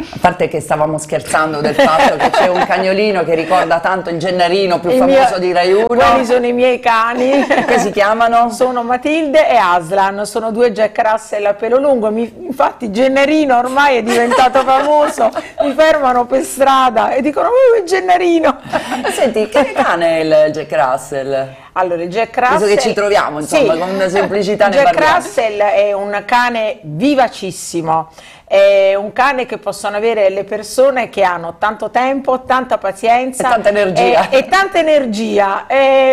A parte che stavamo scherzando del fatto che c'è un cagnolino che ricorda tanto il Gennarino più famoso di Rai 1. Quelli sono i miei cani. Che si chiamano? Sono Matilde e Aslan, sono due Jack Russell a pelo lungo. Infatti Gennarino ormai è diventato famoso, mi fermano per strada e dicono oh, il Gennarino. Senti, che cane è il Jack Russell? Allora, il Jack Russell, visto che ci troviamo, insomma, sì, con una semplicità ne Jack parliamo. Russell è un cane vivacissimo, è un cane che possono avere le persone che hanno tanto tempo, tanta pazienza e tanta energia. E tanta energia.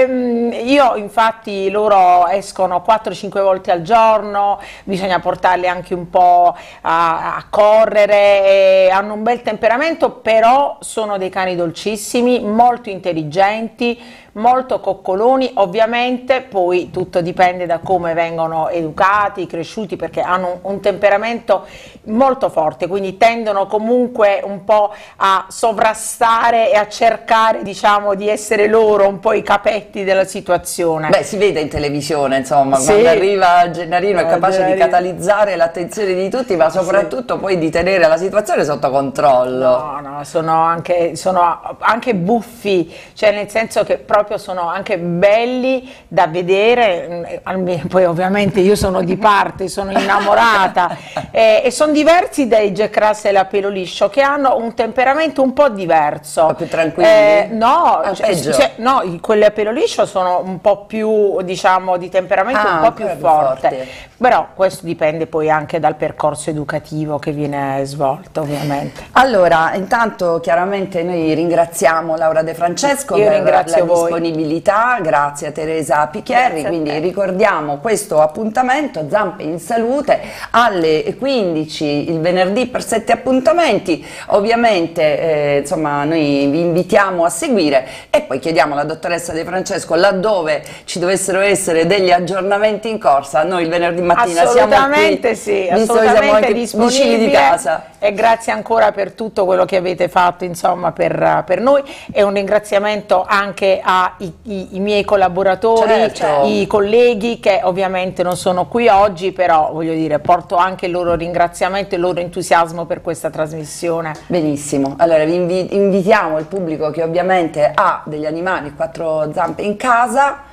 Io infatti loro escono 4-5 volte al giorno, bisogna portarli anche un po' a correre, hanno un bel temperamento, però sono dei cani dolcissimi, molto intelligenti, molto coccoloni. Ovviamente poi tutto dipende da come vengono educati, cresciuti, perché hanno un temperamento molto forte, quindi tendono comunque un po' a sovrastare e a cercare, diciamo, di essere loro un po' i capetti della situazione. Beh, si vede in televisione, insomma, sì, quando arriva Gennarino è capace Gennarino di catalizzare l'attenzione di tutti, ma soprattutto sì, poi di tenere la situazione sotto controllo. No, sono anche buffi, cioè nel senso che proprio sono anche belli da vedere, poi ovviamente io sono di parte, sono innamorata, e sono diversi dai Jack Russell a pelo liscio, che hanno un temperamento un po' diverso. Un po' più tranquilli? No, no, quelli a pelo liscio sono un po' più, diciamo, di temperamento un po' più forte, però questo dipende poi anche dal percorso educativo che viene svolto, ovviamente. Allora, intanto chiaramente noi ringraziamo Laura De Francesco Io per ringrazio la voi. Disponibilità, grazie a Teresa Picchieri, quindi ricordiamo questo appuntamento Zampe in Salute alle 15 il venerdì per 7 appuntamenti, ovviamente insomma noi vi invitiamo a seguire e poi chiediamo alla dottoressa De Francesco laddove ci dovessero essere degli aggiornamenti in corsa, noi il venerdì mattina siamo qui, sì, visto che siamo anche vicini di casa. E grazie ancora per tutto quello che avete fatto, insomma, per noi, e un ringraziamento anche ai miei collaboratori, certo, i colleghi che ovviamente non sono qui oggi, però voglio dire, porto anche il loro ringraziamento e il loro entusiasmo per questa trasmissione. Benissimo, allora vi invitiamo il pubblico che ovviamente ha degli animali quattro zampe in casa